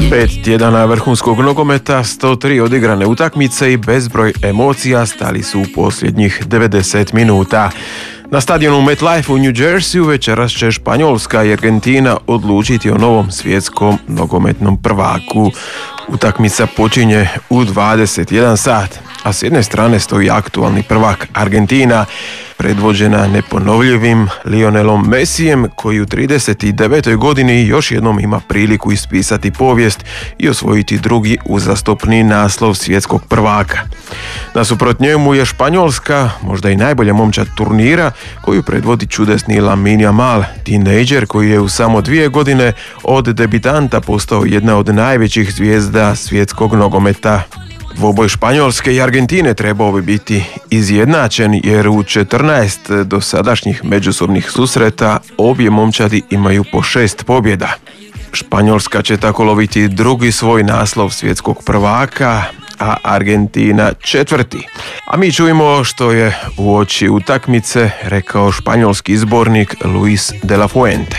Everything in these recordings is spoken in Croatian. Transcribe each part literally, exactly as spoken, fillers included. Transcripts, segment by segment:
Pet tjedana vrhunskog nogometa, sto tri odigrane utakmice i bezbroj emocija stali su u posljednjih devedeset minuta. Na stadionu MetLife u New Jerseyu večeras će Španjolska i Argentina odlučiti o novom svjetskom nogometnom prvaku. Utakmica počinje u dvadeset jedan sat, a s jedne strane stoji aktualni prvak Argentina, predvođena neponovljivim Lionelom Messijem, koji u trideset devetoj godini još jednom ima priliku ispisati povijest i osvojiti drugi uzastopni naslov svjetskog prvaka. Nasuprot njemu je Španjolska, možda i najbolja momčad turnira, koju predvodi čudesni Lamine Yamal, tinejdžer koji je u samo dvije godine od debitanta postao jedna od najvećih zvijezda svjetskog nogometa. Dvoboj Španjolske i Argentine trebao bi biti izjednačen, jer u četrnaest dosadašnjih međusobnih susreta obje momčadi imaju po šest pobjeda. Španjolska će tako loviti drugi svoj naslov svjetskog prvaka, a Argentina četvrti. A mi čujemo što je uoči utakmice rekao španjolski izbornik Luis de la Fuente.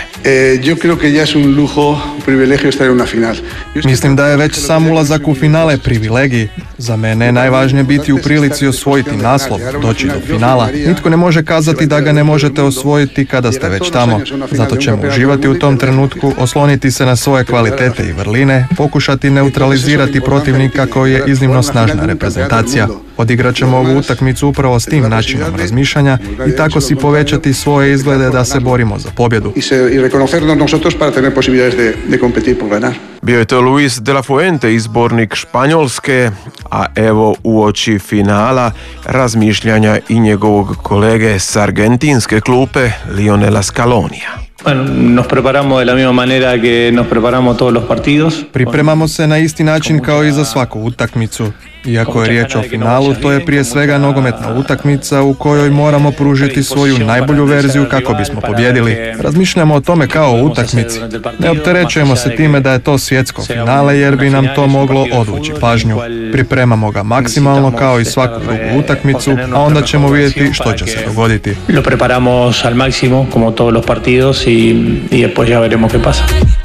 Mislim da je već sam ulazak u finale privilegij. Za mene je najvažnije biti u prilici osvojiti naslov, doći do finala. Nitko ne može kazati da ga ne možete osvojiti kada ste već tamo. Zato ćemo uživati u tom trenutku, osloniti se na svoje kvalitete i vrline, pokušati neutralizirati protivnika koji je iznimno snažna reprezentacija. Odigrat ćemo ovu utakmicu upravo s tim načinom razmišljanja i tako si povećati svoje izglede da se borimo za pobjedu. Bio je to Luis de la Fuente, izbornik Španjolske, a evo uoči finala razmišljanja i njegovog kolege s argentinske klupe Lionela Scalonija. Nos preparamos de la misma manera que nos preparamos todos los partidos. Pripremamo se na isti način kao i za svaku utakmicu. Iako je riječ o finalu, to je prije svega nogometna utakmica u kojoj moramo pružiti svoju najbolju verziju kako bismo pobjedili. Razmišljamo o tome kao o utakmici. Ne opterećujemo se time da je to svjetsko finale, jer bi nam to moglo odvući pažnju. Pripremamo ga maksimalno kao i svaku drugu utakmicu, a onda ćemo vidjeti što će se dogoditi. Lo preparamos al máximo como todos los partidos y, y después ya veremos qué pasa.